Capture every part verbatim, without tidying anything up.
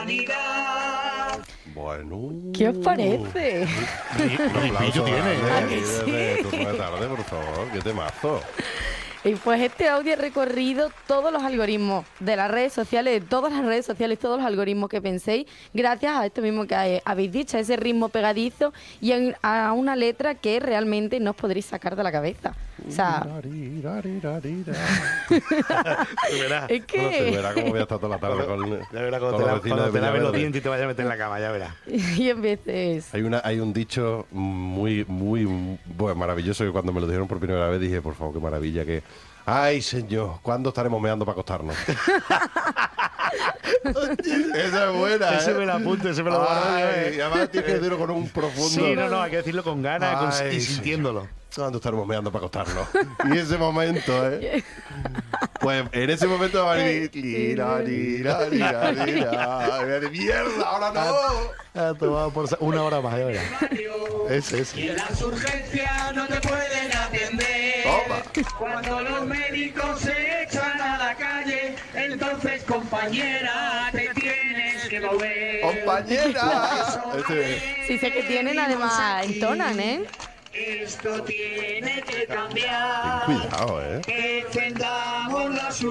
sanidad. Bueno. ¿Qué os parece? Un aplauso tiene, grande ¿A que aquí sí? desde Turno de Tarde, por favor. Qué temazo. Y pues este audio ha recorrido todos los algoritmos de las redes sociales, de todas las redes sociales, todos los algoritmos que penséis, gracias a esto mismo que habéis dicho, a ese ritmo pegadizo y a una letra que realmente no os podréis sacar de la cabeza. O sea, es que... Bueno, te verás cómo voy a estar toda la tarde con, Ya verás con cuando te, los la, vecinos cuando de te laves los Villaverde. dientes y te vayas a meter en la cama, ya verás. y en veces... Hay, una, hay un dicho muy, muy bueno, maravilloso que cuando me lo dijeron por primera vez dije, por favor, qué maravilla, que... Ay, señor, ¿cuándo estaremos meando para acostarnos? Esa es buena, Ese ¿eh? me lo apunto, ese me lo guardo. Ay, ¿eh? y además tienes que decirlo con un profundo... Sí, no, no, hay que decirlo con ganas con- Ay, y señor. sintiéndolo. ¿Cuándo estaremos meando para acostarnos? Y ese momento, ¿eh? Pues en ese momento va a venir... Lira, lira, lira, lira. De mierda, ahora no. Ha tomado por sa- una hora más, ya verás. Ese, ese. Y en las urgencias no te pueden atender. Toma. Cuando los médicos se echan a la calle, entonces compañera te tienes que mover. ¡Compañera! Este- Sí sé que tienen, además entonan, ¿eh? Esto tiene que cambiar. Cuidado, ¿eh? Defendamos las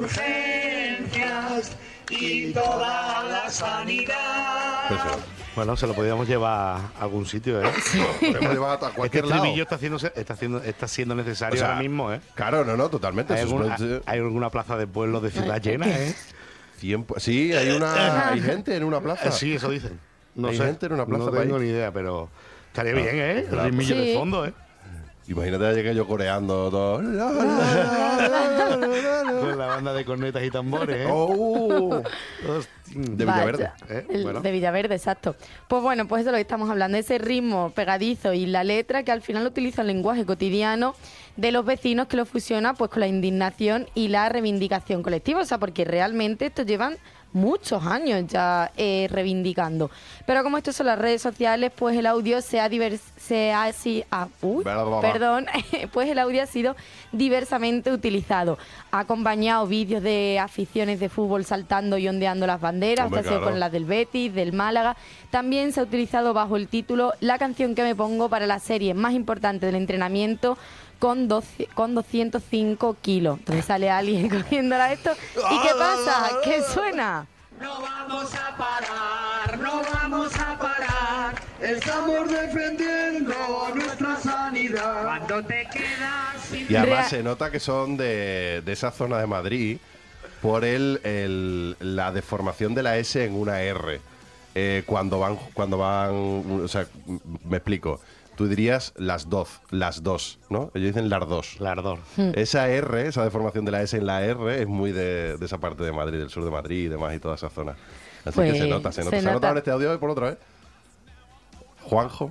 urgencias y toda la sanidad. Impresionante. Bueno, se lo podíamos llevar a algún sitio, ¿eh? Podemos llevar a Este cualquier lado. estribillo está, haciendo, está, haciendo, está siendo necesario O sea, ahora mismo, ¿eh? Claro, no, no, totalmente. Hay, Eso algún- es- hay alguna plaza de pueblo de ciudad llena, ¿eh? cien po- Sí, hay una hay gente en una plaza. Eh, Sí, eso dicen. No Hay sé, gente en una plaza no por tengo ahí. ni idea, pero estaría bien, ¿eh? claro. El ritmillo Sí. de fondo, ¿eh? Imagínate a llegar yo coreando todo. La, la, la, la, la, la. Con la banda de cornetas y tambores, ¿eh? Oh, Hostia. de Vaya, Villaverde. ¿eh? el Bueno. de Villaverde, exacto. Pues bueno, pues eso es lo que estamos hablando, ese ritmo pegadizo y la letra que al final utiliza el lenguaje cotidiano de los vecinos que lo fusiona pues con la indignación y la reivindicación colectiva, o sea, porque realmente estos llevan muchos años ya eh, reivindicando. Pero como esto son las redes sociales, pues el audio se ha divers se ha si ah, uy, Bla, bla, bla. perdón, pues el audio ha sido diversamente utilizado. Ha acompañado vídeos de aficiones de fútbol saltando y ondeando las banderas, Hombre, hasta ha sido claro. con las del Betis, del Málaga. También se ha utilizado bajo el título La canción que me pongo para la serie más importante del entrenamiento con, doce, con doscientos cinco kilos. Entonces sale alguien cogiéndola esto. ¿Y qué pasa? ¿Qué suena? No vamos a parar, no vamos a parar. Estamos defendiendo nuestra sanidad. Cuando te quedas sin Y además Real- se nota que son de, de esa zona de Madrid por el, el- la deformación de la S en una R. Eh, cuando van, cuando van, o sea, m- me explico. Tú dirías las dos, las dos, ¿no? Ellos dicen las dos. El ardor. Esa R, esa deformación de la S en la R, es muy de, de esa parte de Madrid, del sur de Madrid y demás y toda esa zona. Así Pues, que se nota, se nota. se Se, ha nota. notado en este audio y por otra vez. Juanjo,